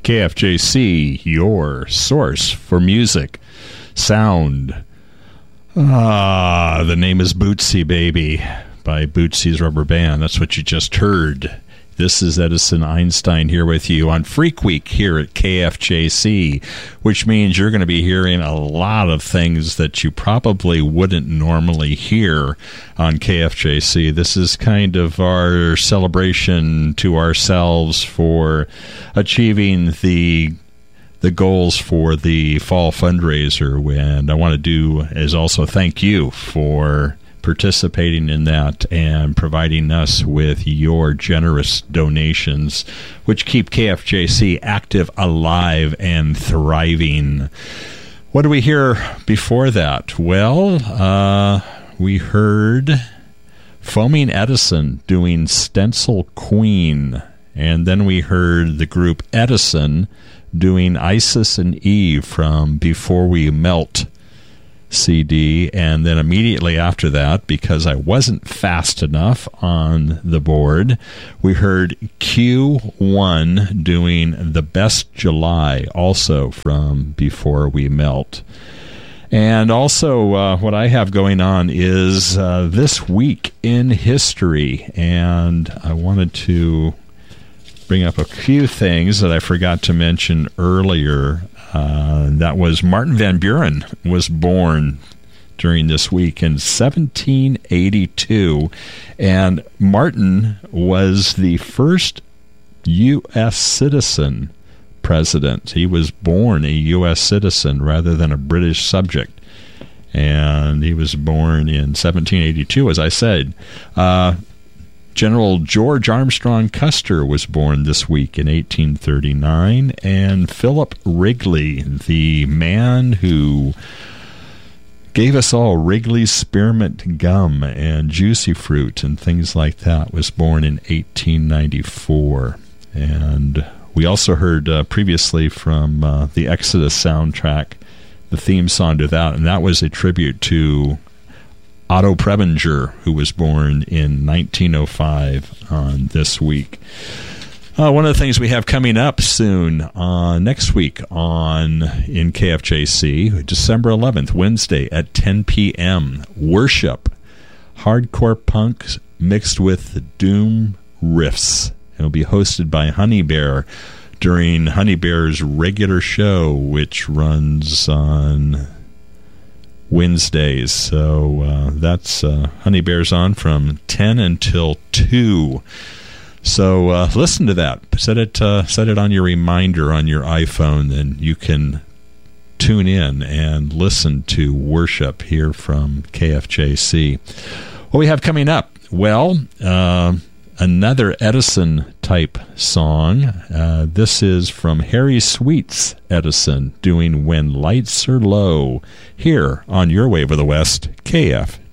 KFJC, your source for music, sound. The name is Bootsy Baby by Bootsy's Rubber Band. That's what you just heard. This is Edison Einstein here with you on Freak Week here at KFJC, which means you're going to be hearing a lot of things that you probably wouldn't normally hear on KFJC. This is kind of our celebration to ourselves for achieving the goals for the fall fundraiser. And I want to do is also thank you for participating in that and providing us with your generous donations, which keep KFJC active, alive, and thriving. What do we hear before that? Well, we heard Foaming Edison doing Stencil Queen, and then we heard the group Edison doing Isis and Eve from Before We Melt CD, and then immediately after that, because I wasn't fast enough on the board, we heard Q1 doing The Best July, also from Before We Melt. And also what I have going on is This Week in History, and I wanted to bring up a few things that I forgot to mention earlier. That was Martin Van Buren was born during this week in 1782, and Martin was the first U.S. citizen president. He was born a U.S. citizen rather than a British subject, and he was born in 1782, as I said. General George Armstrong Custer was born this week in 1839, and Philip Wrigley, the man who gave us all Wrigley's Spearmint Gum and Juicy Fruit and things like that, was born in 1894. And we also heard previously from the Exodus soundtrack, the theme song to that, and that was a tribute to Otto Preminger, who was born in 1905 on this week. One of the things we have coming up soon, next week in KFJC, December 11th, Wednesday at 10 p.m., Worship, hardcore punk mixed with doom riffs. It'll be hosted by Honey Bear during Honey Bear's regular show, which runs on Wednesdays. So that's Honey Bear's on from 10 until 2. So listen to that. Set it on your reminder on your iPhone, and you can tune in and listen to Worship here from KFJC. What we have coming up? Well, another Edison-type song. This is from Harry Sweet's Edison doing When Lights Are Low here on Your Wave of the West, KFJC.